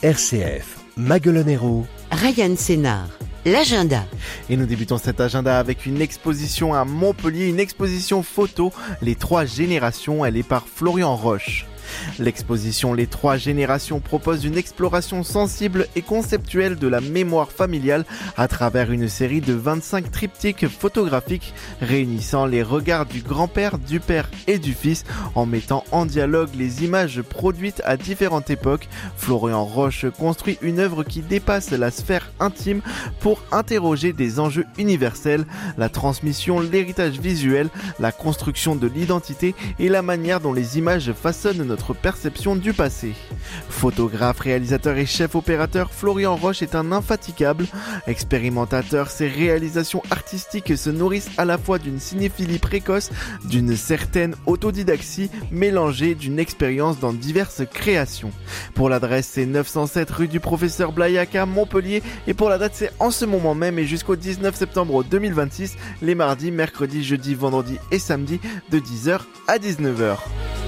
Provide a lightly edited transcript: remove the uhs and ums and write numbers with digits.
RCF, Maguelonero, Ryan Sénard, l'agenda. Et nous débutons cet agenda avec une exposition à Montpellier, une exposition photo, Les Trois Générations, elle est par Florian Roche. L'exposition Les Trois Générations propose une exploration sensible et conceptuelle de la mémoire familiale à travers une série de 25 triptyques photographiques réunissant les regards du grand-père, du père et du fils en mettant en dialogue les images produites à différentes époques. Florian Roche construit une œuvre qui dépasse la sphère intime pour interroger des enjeux universels, la transmission, l'héritage visuel, la construction de l'identité et la manière dont les images façonnent notre perception du passé. Photographe, réalisateur et chef opérateur, Florian Roche est un infatigable expérimentateur. Ses réalisations artistiques se nourrissent à la fois d'une cinéphilie précoce, d'une certaine autodidaxie mélangée d'une expérience dans diverses créations. Pour l'adresse, c'est 907 rue du Professeur Blaillac à Montpellier et pour la date, c'est en ce moment même et jusqu'au 19 septembre 2026, les mardis, mercredis, jeudis, vendredis et samedis de 10h à 19h.